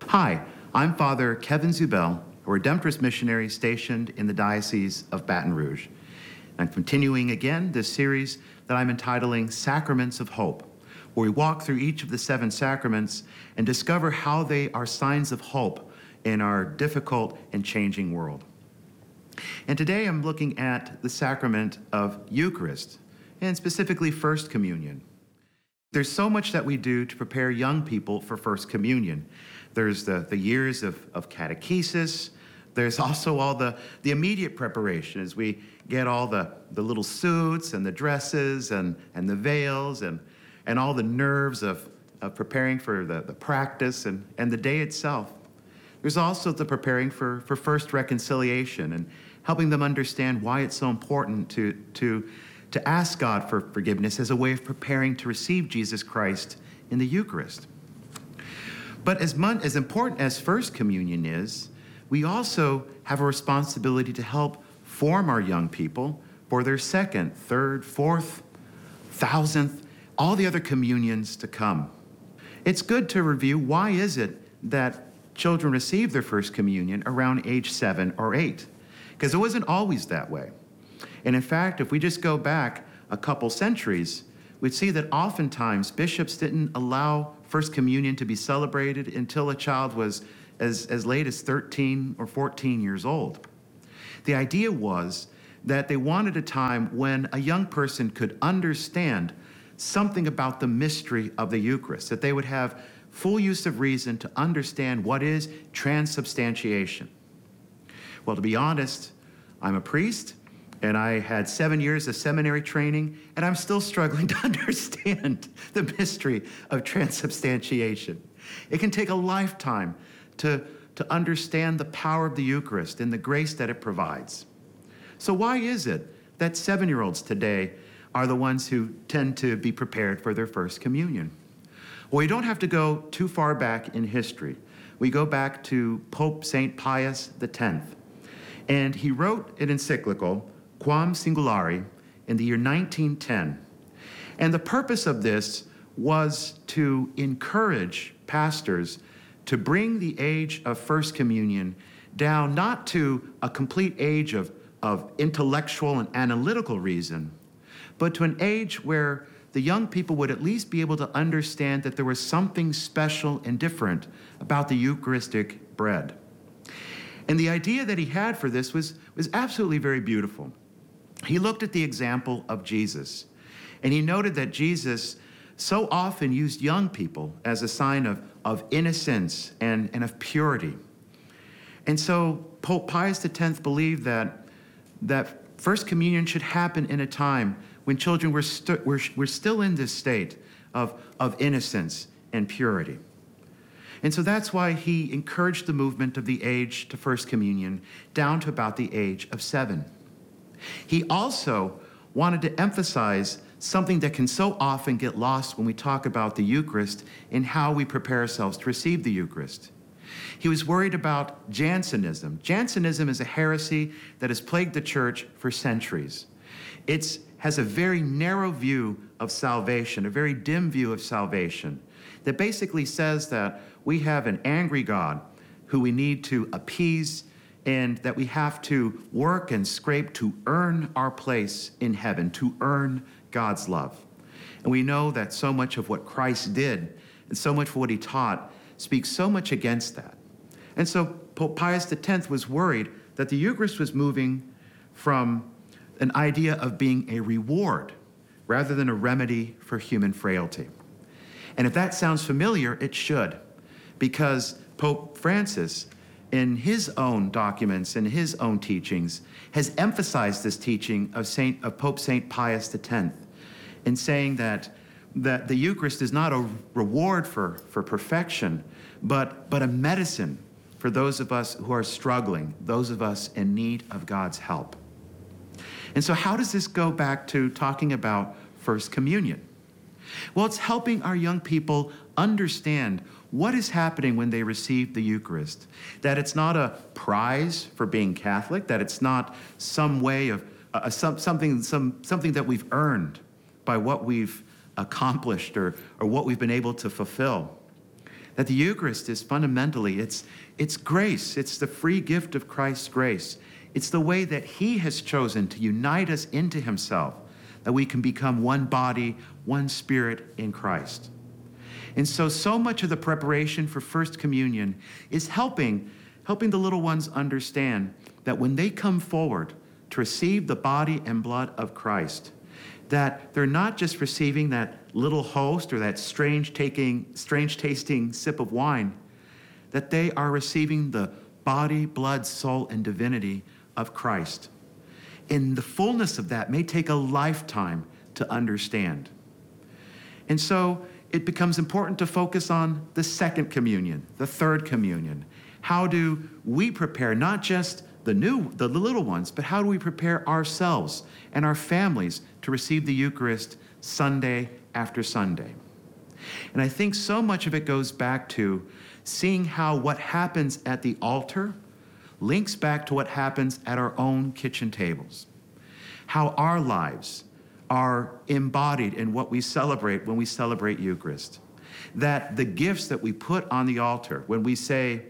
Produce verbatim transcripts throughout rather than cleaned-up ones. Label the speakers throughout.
Speaker 1: Hi, I'm Father Kevin Zubel, a Redemptorist missionary stationed in the Diocese of Baton Rouge. I'm continuing again this series that I'm entitling Sacraments of Hope, where we walk through each of the seven sacraments and discover how they are signs of hope in our difficult and changing world. And today I'm looking at the sacrament of Eucharist, and specifically First Communion. There's so much that we do to prepare young people for First Communion. There's the, the years of, of catechesis. There's also all the, the immediate preparation as we get all the, the little suits and the dresses and, and the veils and, and all the nerves of, of preparing for the, the practice and, and the day itself. There's also the preparing for, for first reconciliation and helping them understand why it's so important to, to, to ask God for forgiveness as a way of preparing to receive Jesus Christ in the Eucharist. But as, mon- as important as First Communion is, we also have a responsibility to help form our young people for their second, third, fourth, thousandth, all the other communions to come. It's good to review why is it that children receive their First Communion around age seven or eight, because it wasn't always that way. And in fact, if we just go back a couple centuries, we'd see that oftentimes bishops didn't allow First Communion to be celebrated until a child was as, as late as thirteen or fourteen years old. The idea was that they wanted a time when a young person could understand something about the mystery of the Eucharist, that they would have full use of reason to understand what is transubstantiation. Well, to be honest, I'm a priest, and I had seven years of seminary training, and I'm still struggling to understand the mystery of transubstantiation. It can take a lifetime to, to understand the power of the Eucharist and the grace that it provides. So why is it that seven-year-olds today are the ones who tend to be prepared for their First Communion? Well, we don't have to go too far back in history. We go back to Pope Saint Pius the tenth, and he wrote an encyclical, Quam Singulari, in the year nineteen ten. And the purpose of this was to encourage pastors to bring the age of First Communion down not to a complete age of, of intellectual and analytical reason, but to an age where the young people would at least be able to understand that there was something special and different about the Eucharistic bread. And the idea that he had for this was, was absolutely very beautiful. He looked at the example of Jesus, and he noted that Jesus so often used young people as a sign of, of innocence and, and of purity. And so Pope Pius the tenth believed that, that First Communion should happen in a time when children were, stu- were, were still in this state of, of innocence and purity. And so that's why he encouraged the movement of the age to First Communion down to about the age of seven. He also wanted to emphasize something that can so often get lost when we talk about the Eucharist and how we prepare ourselves to receive the Eucharist. He was worried about Jansenism. Jansenism is a heresy that has plagued the church for centuries. It has a very narrow view of salvation, a very dim view of salvation, that basically says that we have an angry God who we need to appease, and that we have to work and scrape to earn our place in heaven, to earn God's love. And we know that so much of what Christ did and so much of what he taught speaks so much against that. And so Pope Pius the tenth was worried that the Eucharist was moving from an idea of being a reward rather than a remedy for human frailty. And if that sounds familiar, it should, because Pope Francis, in his own documents and his own teachings, has emphasized this teaching of Saint of Pope Saint Pius the tenth in saying that, that the Eucharist is not a reward for, for perfection, but, but a medicine for those of us who are struggling, those of us in need of God's help. And so how does this go back to talking about First Communion? Well, it's helping our young people understand what is happening when they receive the Eucharist, that it's not a prize for being Catholic, that it's not some way of uh, some, something, some, something that we've earned by what we've accomplished or, or what we've been able to fulfill. That the Eucharist is fundamentally, it's, it's grace. It's the free gift of Christ's grace. It's the way that he has chosen to unite us into himself, that we can become one body, one spirit in Christ. And so, so much of the preparation for First Communion is helping, helping the little ones understand that when they come forward to receive the body and blood of Christ, that they're not just receiving that little host or that strange taking, strange tasting sip of wine, that they are receiving the body, blood, soul, and divinity of Christ. And the fullness of that may take a lifetime to understand. And so it becomes important to focus on the second communion, the third communion. How do we prepare not just the new, the little ones, but how do we prepare ourselves and our families to receive the Eucharist Sunday after Sunday? And I think so much of it goes back to seeing how what happens at the altar links back to what happens at our own kitchen tables. How our lives are embodied in what we celebrate when we celebrate Eucharist. That the gifts that we put on the altar, when we say,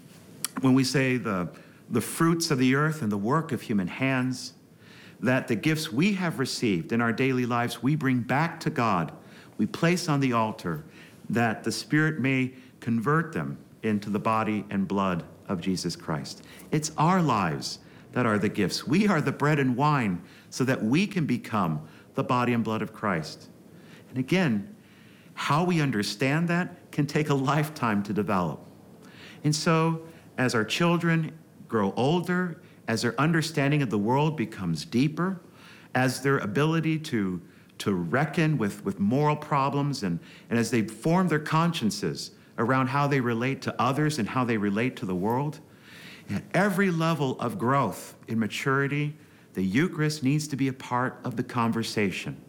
Speaker 1: when we say the the fruits of the earth and the work of human hands, that the gifts we have received in our daily lives, we bring back to God, we place on the altar, that the Spirit may convert them into the body and blood of Jesus Christ. It's our lives that are the gifts. We are the bread and wine so that we can become the body and blood of Christ. And again, how we understand that can take a lifetime to develop. And so, as our children grow older, as their understanding of the world becomes deeper, as their ability to, to reckon with, with moral problems, and, and as they form their consciences around how they relate to others and how they relate to the world, at every level of growth in maturity, the Eucharist needs to be a part of the conversation.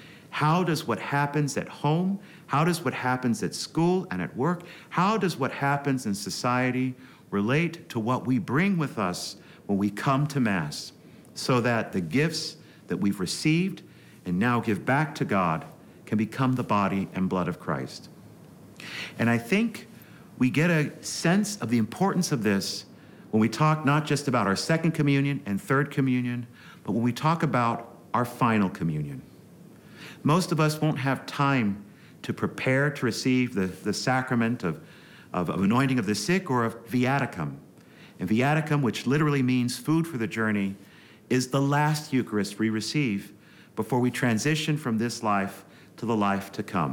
Speaker 1: How does what happens at home, how does what happens at school and at work, how does what happens in society relate to what we bring with us when we come to Mass, so that the gifts that we've received and now give back to God can become the body and blood of Christ. And I think we get a sense of the importance of this when we talk not just about our second communion and third communion, but when we talk about our final communion. Most of us won't have time to prepare to receive the, the sacrament of Of, of anointing of the sick, or of viaticum. And viaticum, which literally means food for the journey, is the last Eucharist we receive before we transition from this life to the life to come.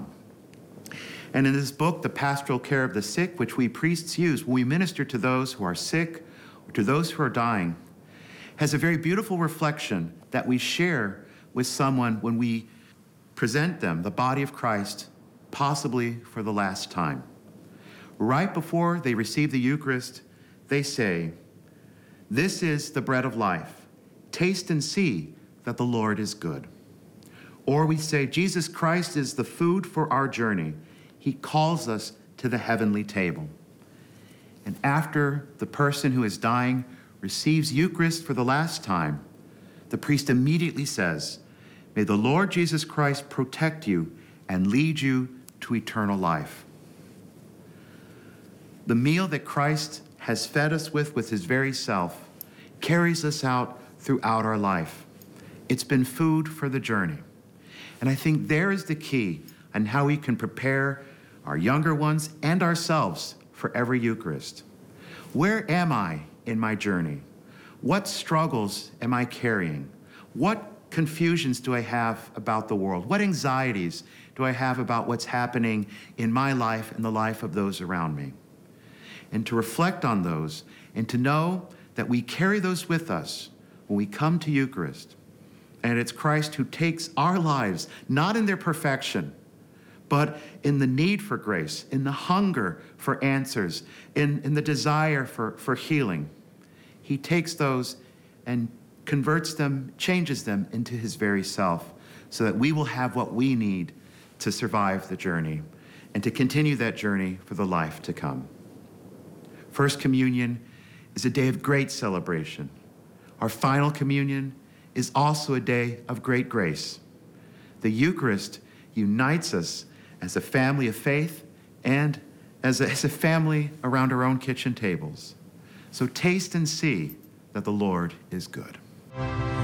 Speaker 1: And in this book, The Pastoral Care of the Sick, which we priests use when we minister to those who are sick or to those who are dying, has a very beautiful reflection that we share with someone when we present them the body of Christ, possibly for the last time. Right before they receive the Eucharist, they say, "This is the bread of life. Taste and see that the Lord is good." Or we say, "Jesus Christ is the food for our journey. He calls us to the heavenly table." And after the person who is dying receives Eucharist for the last time, the priest immediately says, "May the Lord Jesus Christ protect you and lead you to eternal life." The meal that Christ has fed us with, with his very self, carries us out throughout our life. It's been food for the journey. And I think there is the key on how we can prepare our younger ones and ourselves for every Eucharist. Where am I in my journey? What struggles am I carrying? What confusions do I have about the world? What anxieties do I have about what's happening in my life and the life of those around me? And to reflect on those, and to know that we carry those with us when we come to Eucharist. And it's Christ who takes our lives, not in their perfection, but in the need for grace, in the hunger for answers, in, in the desire for, for healing. He takes those and converts them, changes them into his very self, so that we will have what we need to survive the journey and to continue that journey for the life to come. First Communion is a day of great celebration. Our final communion is also a day of great grace. The Eucharist unites us as a family of faith and as a, as a family around our own kitchen tables. So taste and see that the Lord is good.